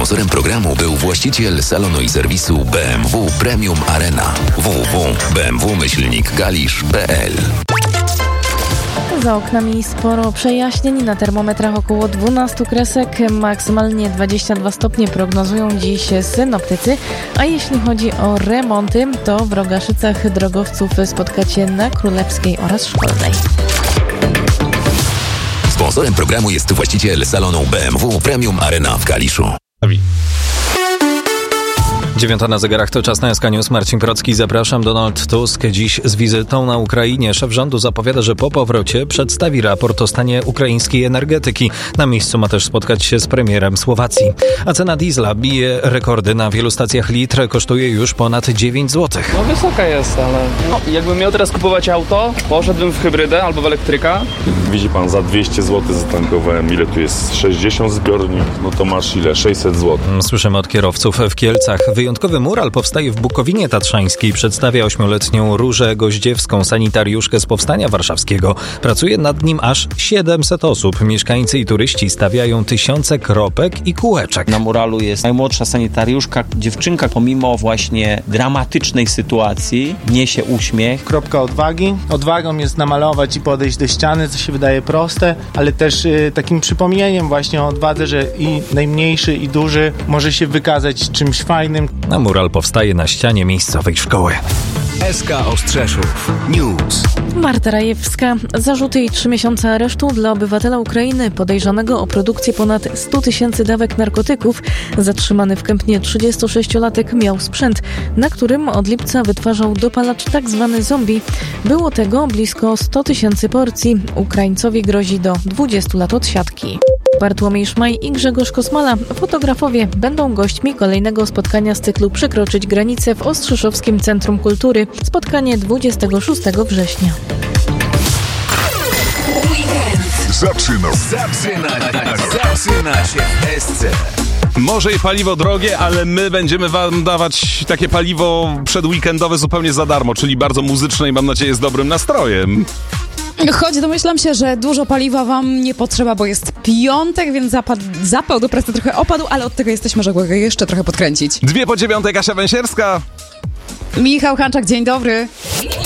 Sponsorem programu był właściciel salonu i serwisu BMW Premium Arena. www.bmw-kalisz.pl. Za oknami sporo przejaśnień, na termometrach około 12 kresek, maksymalnie 22 stopnie prognozują dziś synoptycy, a jeśli chodzi o remonty, to w Rogaszycach drogowców spotkacie na Królewskiej oraz Szkolnej. Sponsorem programu jest właściciel salonu BMW Premium Arena w Kaliszu. 9 na zegarach, to czas na SK News. Marcin Procki, zapraszam. Donald Tusk dziś z wizytą na Ukrainie. Szef rządu zapowiada, że po powrocie przedstawi raport o stanie ukraińskiej energetyki. Na miejscu ma też spotkać się z premierem Słowacji. A cena diesla bije rekordy. Na wielu stacjach litr kosztuje już ponad 9 zł. No wysoka jest, ale jakbym miał teraz kupować auto, poszedłbym w hybrydę albo w elektryka. Widzi pan, za 200 zł zatankowałem. Ile tu jest? 60 zbiornik? No to masz ile? 600 zł. Słyszymy od kierowców. W Kielcach wyjątkowy mural powstaje w Bukowinie Tatrzańskiej. Przedstawia 8-letnią Różę Goździewską, sanitariuszkę z Powstania Warszawskiego. Pracuje nad nim aż 700 osób. Mieszkańcy i turyści stawiają tysiące kropek i kółeczek. Na muralu jest najmłodsza sanitariuszka, dziewczynka, pomimo właśnie dramatycznej sytuacji niesie uśmiech. Kropka odwagi. Odwagą jest namalować i podejść do ściany, co się wydaje proste, ale też takim przypomnieniem właśnie o odwadze, że i najmniejszy, i duży może się wykazać czymś fajnym. A mural powstaje na ścianie miejscowej szkoły. SK Ostrzeszów News. Marta Rajewska. Zarzuty i 3 miesiące aresztu dla obywatela Ukrainy podejrzanego o produkcję ponad 100 tysięcy dawek narkotyków. Zatrzymany w Kępnie 36-latek miał sprzęt, na którym od lipca wytwarzał dopalacz tzw. zombie. Było tego blisko 100 tysięcy porcji. Ukraińcowi grozi do 20 lat odsiadki. Bartłomiej Szmaj i Grzegorz Kosmala, fotografowie, będą gośćmi kolejnego spotkania z cyklu Przekroczyć granicę w Ostrzeszowskim Centrum Kultury. Spotkanie 26 września. Zaczyna się w SC. Może i paliwo drogie, ale my będziemy wam dawać takie paliwo przedweekendowe zupełnie za darmo, czyli bardzo muzyczne i mam nadzieję z dobrym nastrojem. Choć domyślam się, że dużo paliwa wam nie potrzeba, bo jest piątek, więc zapał do pracy trochę opadł, ale od tego jesteśmy, żeby go jeszcze trochę podkręcić. 8:02, Kasia Węsierska. Michał Hanczak, dzień dobry.